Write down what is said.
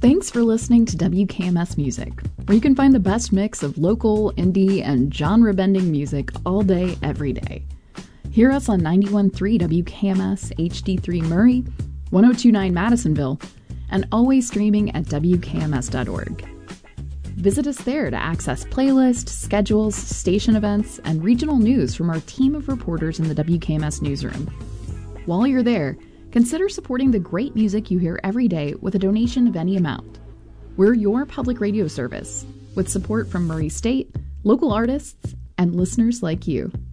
Thanks for listening to WKMS Music, where you can find the best mix of local, indie, and genre-bending music all day, every day. Hear us on 91.3 WKMS HD3 Murray, 102.9 Madisonville, and always streaming at WKMS.org. Visit us there to access playlists, schedules, station events, and regional news from our team of reporters in the WKMS newsroom. While you're there, consider supporting the great music you hear every day with a donation of any amount. We're your public radio service, with support from Murray State, local artists, and listeners like you.